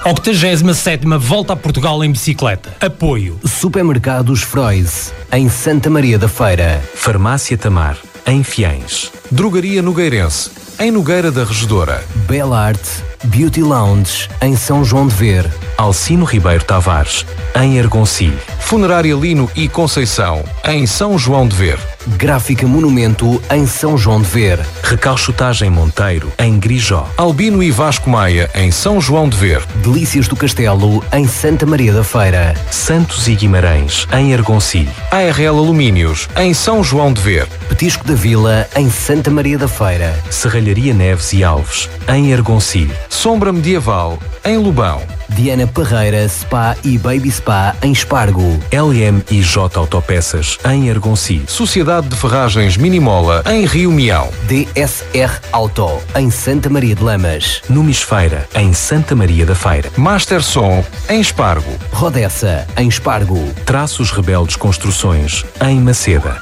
87ª Volta a Portugal em bicicleta. Apoio Supermercados Frois, em Santa Maria da Feira. Farmácia Tamar, em Fiães. Drogaria Nogueirense, em Nogueira da Regedora. Bela Arte Beauty Lounge, em São João de Ver. Alcino Ribeiro Tavares, em Argonci. Funerária Lino e Conceição, em São João de Ver. Gráfica Monumento, em São João de Ver. Recalchutagem Monteiro, em Grijó. Albino e Vasco Maia, em São João de Ver. Delícias do Castelo, em Santa Maria da Feira. Santos e Guimarães, em Argonci. ARL Alumínios, em São João de Ver. Petisco da Vila, em Santa Maria da Feira. Serralharia Neves e Alves, em Argonci. Sombra Medieval, em Lobão. Diana Parreira Spa e Baby Spa, em Espargo. LM e J Autopeças, em Argonci. Sociedade de Ferragens Minimola, em Rio Mião. DSR Auto, em Santa Maria de Lamas. Numis Feira, em Santa Maria da Feira. Master Som, em Espargo. Rodessa, em Espargo. Traços Rebeldes Construções, em Maceda.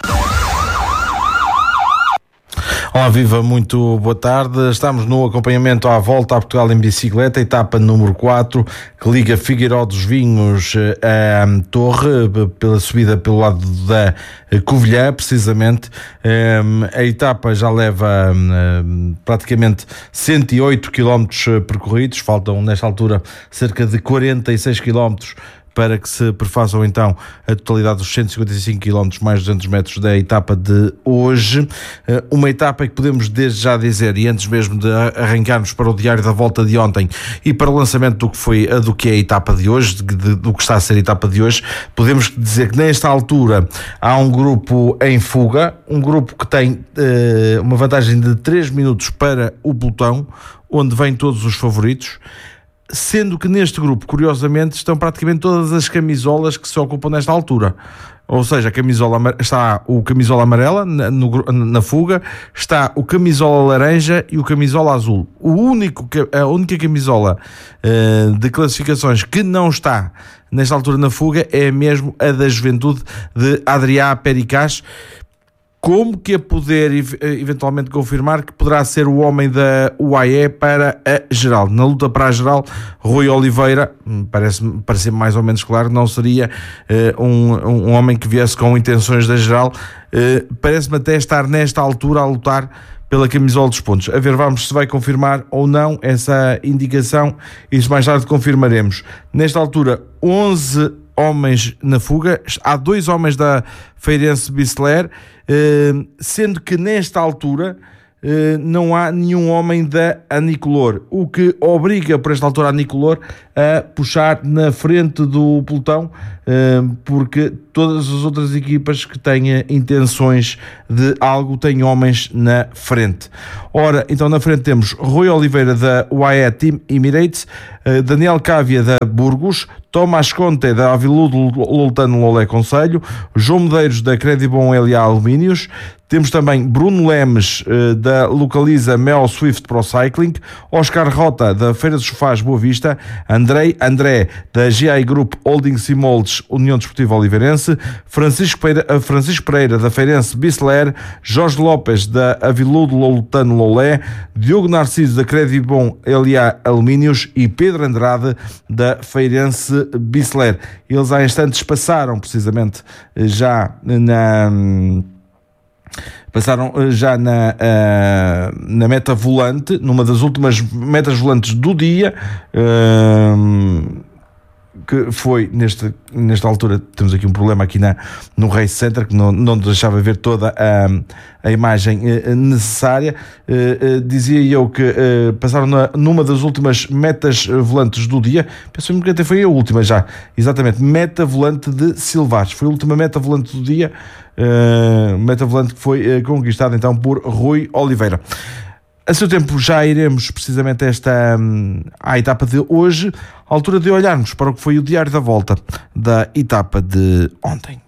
Olá, viva, muito boa tarde. Estamos no acompanhamento à Volta a Portugal em bicicleta, etapa número 4, que liga Figueiró dos Vinhos à Torre, pela subida pelo lado da Covilhã, precisamente. A etapa já leva praticamente 108 km percorridos, faltam nesta altura cerca de 46 km para que se perfaçam então a totalidade dos 155 km mais 200 metros da etapa de hoje. Uma etapa que podemos desde já dizer, e antes mesmo de arrancarmos para o diário da volta de ontem e para o lançamento do que é a etapa de hoje, do que está a ser a etapa de hoje, podemos dizer que nesta altura há um grupo em fuga, um grupo que tem uma vantagem de 3 minutos para o pelotão, onde vêm todos os favoritos, sendo que neste grupo, curiosamente, estão praticamente todas as camisolas que se ocupam nesta altura. Ou seja, está o camisola amarela na fuga, está o camisola laranja e o camisola azul. A única camisola de classificações que não está nesta altura na fuga é mesmo a da Juventude de Adrià Pericaz, como que a poder eventualmente confirmar que poderá ser o homem da UAE para a geral. Na luta para a geral, Rui Oliveira, parece mais ou menos claro, não seria um homem que viesse com intenções da geral. Parece-me até estar nesta altura a lutar pela camisola dos pontos. A ver, vamos se vai confirmar ou não essa indicação, isso mais tarde confirmaremos. Nesta altura, 11 homens na fuga, há 2 homens da Feirense Bisler, sendo que nesta altura não há nenhum homem da Anicolor, o que obriga por esta altura a Anicolor a puxar na frente do pelotão, porque todas as outras equipas que têm intenções de algo têm homens na frente. Ora, então na frente temos Rui Oliveira da UAE Team Emirates, Daniel Cávia da Burgos, Tomás Conte da Aviludo Loltano Lolé Conselho, João Medeiros da Credibon LA Alumínios, temos também Bruno Lemes da Localiza Mel Swift Pro Cycling, Oscar Rota da Feira dos Sofás Boa Vista, André da GI Group Holdings e Moldes União Desportiva Oliveirense, Francisco Pereira da Feirense Bisler, Jorge Lopes da Aviludo Loltano Lolé, Diogo Narciso da Credibon LA Alumínios e Pedro Andrade da Feirense Bisler. Eles há instantes passaram precisamente já na meta volante, numa das últimas metas volantes do dia, que foi nesta altura. Temos aqui um problema aqui no Race Center, que não deixava ver toda a imagem necessária. Dizia eu que passaram numa das últimas metas volantes do dia, penso-me que até foi a última já, exatamente, meta volante de Silvares, foi a última meta volante do dia, meta volante que foi conquistada então por Rui Oliveira. A seu tempo já iremos precisamente à etapa de hoje, à altura de olharmos para o que foi o diário da volta da etapa de ontem.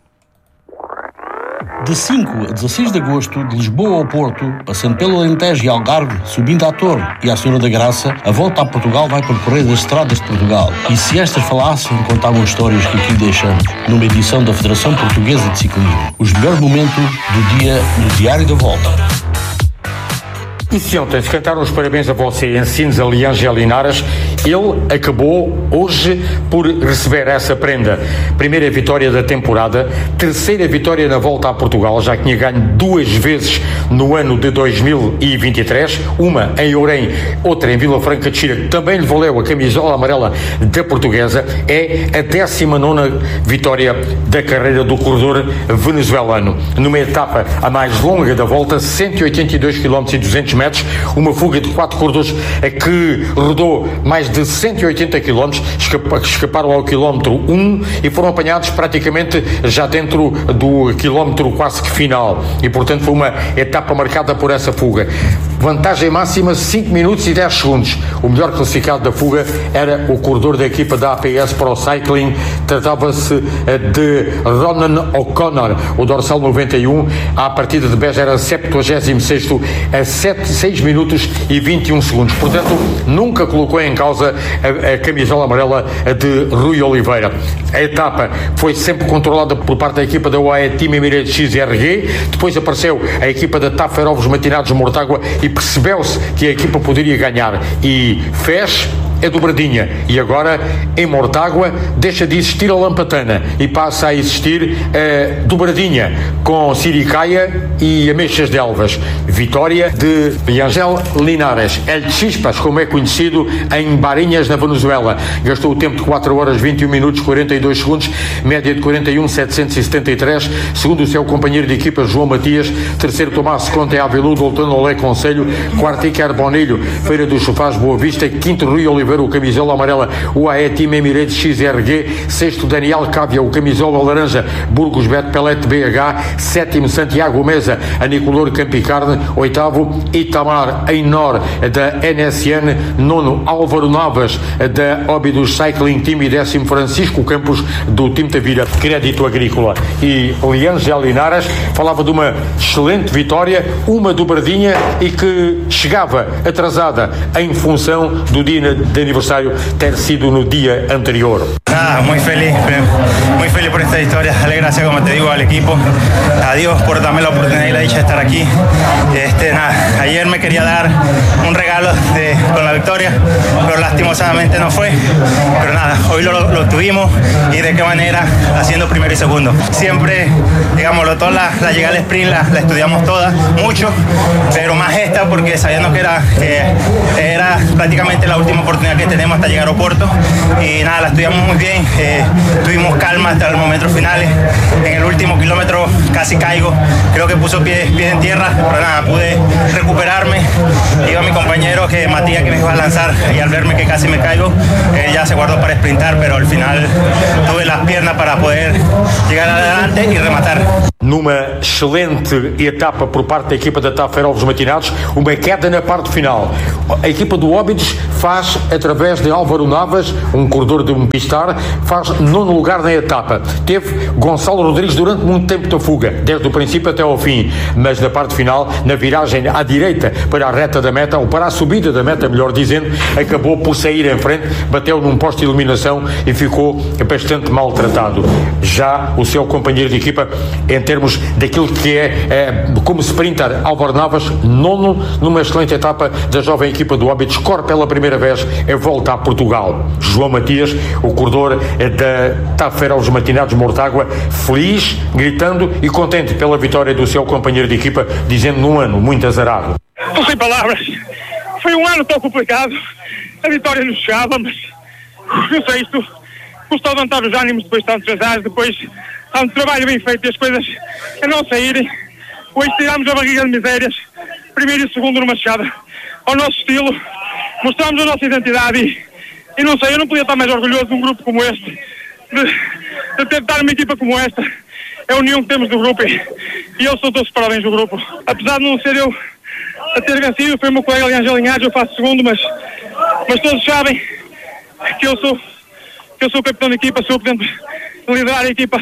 De 5 a 16 de agosto, de Lisboa ao Porto, passando pelo Alentejo e Algarve, subindo à Torre e à Senhora da Graça, a volta a Portugal vai percorrer as estradas de Portugal. E se estas falassem, contavam histórias que aqui deixamos, numa edição da Federação Portuguesa de Ciclismo. Os melhores momentos do dia no Diário da Volta. E se ontem se cantaram os parabéns a você em Sines, a Liangel Linares, ele acabou hoje por receber essa prenda. Primeira vitória da temporada, terceira vitória na volta a Portugal, já que tinha ganho 2 vezes no ano de 2023, uma em Ourém, outra em Vila Franca de Xira, que também lhe valeu a camisola amarela da Portuguesa. É a 19ª vitória da carreira do corredor venezuelano. Numa etapa a mais longa da volta, 182 km e 200 metros, uma fuga de 4 corredores que rodou mais de 180 km, escaparam ao quilómetro 1 e foram apanhados praticamente já dentro do quilómetro quase que final, e portanto foi uma etapa marcada por essa fuga. Vantagem máxima 5 minutos e 10 segundos. O melhor classificado da fuga era o corredor da equipa da APS Pro Cycling, tratava-se de Ronan O'Connor, o dorsal 91, à partida de Beja era 76º a 6 minutos e 21 segundos. Portanto, nunca colocou em causa a camisola amarela de Rui Oliveira. A etapa foi sempre controlada por parte da equipa da UAE Team Emirates XRG, depois apareceu a equipa da TAP Ferrovos Matinados de Mortágua e percebeu-se que a equipa poderia ganhar e fez a dobradinha. E agora, em Mortágua, deixa de existir a Lampatana e passa a existir a dobradinha com Siricaia e Ameixas de Elvas. Vitória de Liangel Linares, El Chispas, como é conhecido, em Barinhas, na Venezuela. Gastou o tempo de 4 horas, 21 minutos, 42 segundos, média de 41,773. Segundo o seu companheiro de equipa, João Matias. Terceiro, Tomás Conte Aveludo, Oltano Olé Conselho. Quarto, Iker Bonilho, Feira dos Sofás, Boa Vista. Quinto, Rui Oliveira, o camisola amarela, UAE Team Emirates XRG. Sexto, Daniel Cávia, o camisola laranja, Burgos Bet Pelete BH. Sétimo, Santiago Mesa, a Nicolor Campicarne. Oitavo, Itamar Ainor, da NSN. Nono, Álvaro Navas, da Óbidos Cycling Team. E 10º, Francisco Campos, do Team Tavira Crédito Agrícola. E Liangel Linares falava de uma excelente vitória, uma dobradinha, e que chegava atrasada em função do dia de aniversário ter sido no dia anterior. Muy feliz por esta historia. Dale gracias, como te digo, al equipo, a Dios por darme la oportunidad y la dicha de estar aquí. Ayer me quería dar un regalo con la victoria, pero lastimosamente no fue. Pero nada, hoy lo tuvimos, y de qué manera, haciendo primero y segundo. Siempre, digámoslo, toda la llegada al sprint la estudiamos todas, mucho, pero más esta porque sabiendo que era prácticamente la última oportunidad que tenemos hasta llegar a Oporto, y nada, la estudiamos muy bien. Tuvimos calma hasta los momentos finales. En el último kilómetro casi caigo, creo que puso pies en tierra, pero nada, pude recuperarme. Iba mi compañero, que Matías, que me iba a lanzar, y al verme que casi me caigo, él ya se guardó para sprintar, pero al final tuve las piernas para poder llegar adelante y rematar. Numa excelente etapa por parte da equipa da TAP Ferrovos Matinados, uma queda na parte final. A equipa do Óbidos faz, através de Álvaro Navas, um corredor de um pistar, faz 9º lugar na etapa. Teve Gonçalo Rodrigues durante muito tempo da fuga, desde o princípio até ao fim, mas na parte final, na viragem à direita para a reta da meta, ou para a subida da meta, melhor dizendo, acabou por sair em frente, bateu num poste de iluminação e ficou bastante maltratado. Já o seu companheiro de equipa, em termos daquilo que é como sprinter, Álvaro Navas, 9º numa excelente etapa da jovem equipa do Óbidos, corre pela primeira vez a volta a Portugal. João Matias, o corredor da TAP Ferrovos Matinados Mortágua, feliz, gritando e contente pela vitória do seu companheiro de equipa, dizendo num ano muito azarado. Não sei palavras, foi um ano tão complicado, a vitória nos chegava, mas não sei, isto custou levantar os ânimos depois de tantos azares, depois há um trabalho bem feito e as coisas a não saírem. Hoje tirámos a barriga de misérias, primeiro e segundo numa chegada ao nosso estilo, mostramos a nossa identidade e não sei, eu não podia estar mais orgulhoso de um grupo como este, de tentar uma equipa como esta. É a união que temos do grupo e eu sou todos os parabéns do grupo. Apesar de não ser eu a ter vencido, foi o meu colega Liangel Linares, eu faço segundo, mas todos sabem que eu sou o capitão da equipa, sou o que tento liderar a equipa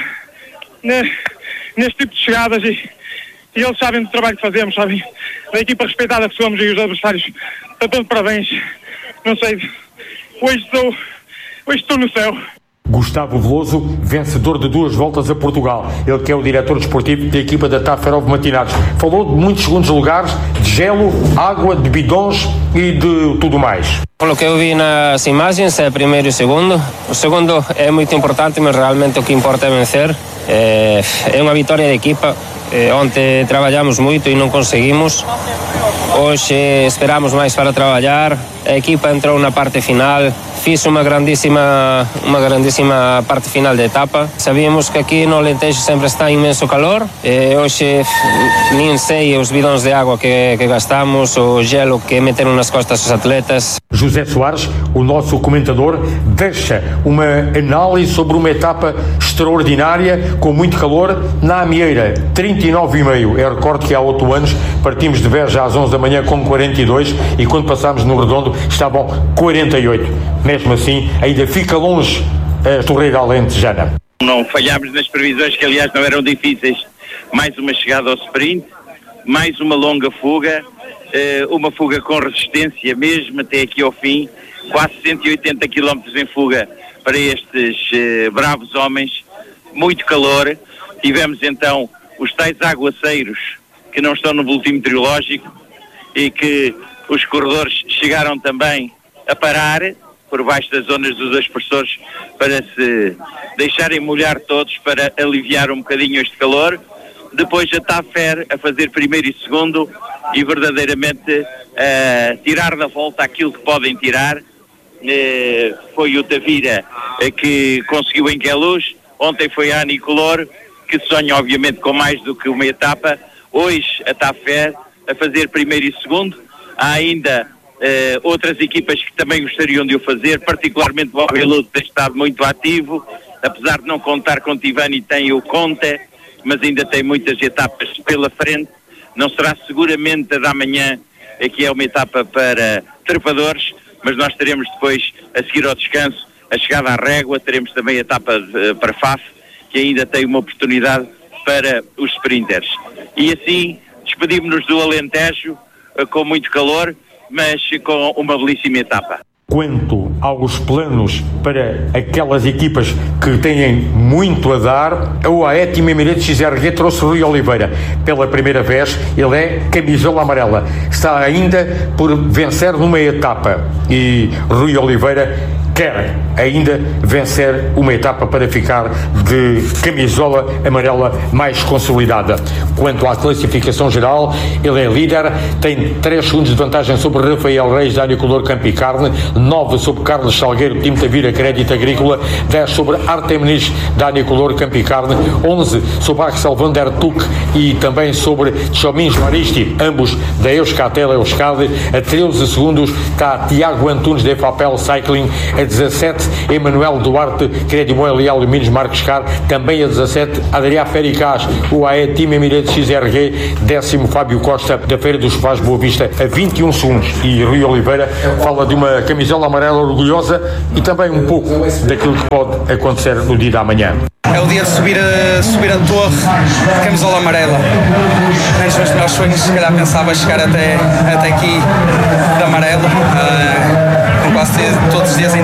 neste tipo de chegadas e eles sabem do trabalho que fazemos, sabem da equipa respeitada que somos, e os adversários estão de parabéns. Não sei, hoje estou no céu. Gustavo Veloso, vencedor de 2 voltas a Portugal. Ele que é o diretor desportivo da equipa da TAP Ferro Matinados. Falou de muitos segundos lugares, de gelo, água, de bidões e de tudo mais. Pelo que eu vi nas imagens, é primeiro e segundo. O segundo é muito importante, mas realmente o que importa é vencer. É uma vitória de equipa. Ontem trabalhamos muito e não conseguimos. Hoje esperamos mais para trabalhar. A equipa entrou na parte final. Fiz uma grandíssima parte final da etapa. Sabíamos que aqui no Alentejo sempre está imenso calor. Hoje nem sei os bidões de água que gastamos, o gelo que meteram nas costas dos atletas. José Soares, o nosso comentador, deixa uma análise sobre uma etapa extraordinária, com muito calor, na Amieira, 39,5. Eu recordo que há 8 anos partimos de Beja às 11 da manhã com 42 e quando passámos no Redondo estavam 48. Mesmo assim, ainda fica longe a Torreira Alentejana. Não falhámos nas previsões, que aliás não eram difíceis. Mais uma chegada ao sprint, mais uma longa fuga, uma fuga com resistência mesmo até aqui ao fim, quase 180 km em fuga para estes bravos homens, muito calor. Tivemos então os tais aguaceiros que não estão no boletim meteorológico e que os corredores chegaram também a parar por baixo das zonas dos aspersores para se deixarem molhar todos, para aliviar um bocadinho este calor. Depois a TAFER a fazer primeiro e segundo e verdadeiramente tirar da volta aquilo que podem tirar. Foi o Tavira que conseguiu em Queluz, ontem foi a Anicolor, que sonha obviamente com mais do que uma etapa. Hoje a TAFER a fazer primeiro e segundo. Há ainda outras equipas que também gostariam de o fazer, particularmente o Abeludo tem estado muito ativo, apesar de não contar com Tivani, tem o Conte, mas ainda tem muitas etapas pela frente. Não será seguramente a da manhã, que é uma etapa para trepadores, mas nós teremos depois, a seguir ao descanso, a chegada à régua, teremos também a etapa para FAF, que ainda tem uma oportunidade para os sprinters. E assim, despedimos-nos do Alentejo, com muito calor, mas com uma belíssima etapa. Quanto aos planos para aquelas equipas que têm muito a dar, o AE Team Emirates XRG trouxe Rui Oliveira. Pela primeira vez, ele é camisola amarela. Está ainda por vencer numa etapa e Rui Oliveira quer ainda vencer uma etapa para ficar de camisola amarela mais consolidada. Quanto à classificação geral, ele é líder, tem 3 segundos de vantagem sobre Rafael Reis da Anicolor Campo e Carne, 9 sobre Carlos Salgueiro, Time Tavira Crédito Agrícola, 10 sobre Artemis da Anicolor Campo e Carne, 11 sobre Axel Van der Tuck e também sobre Chomins Maristi, ambos da Euskatel Euskadi. A 13 segundos está Tiago Antunes da Fapel Cycling, a 17 Emanuel Duarte, Credimoel e Alumínios Marcos Car, também a 17 Adriá Fericás, o AE Team Emirates XRG, 10º Fábio Costa da Feira dos Sofás Boa Vista, a 21 segundos. E Rui Oliveira fala de uma camisola amarela orgulhosa e também um pouco daquilo que pode acontecer no dia da manhã. É o dia de subir a torre de camisola amarela. Nos meus melhores sonhos, se calhar pensava chegar até aqui de amarelo, com quase todos os dias em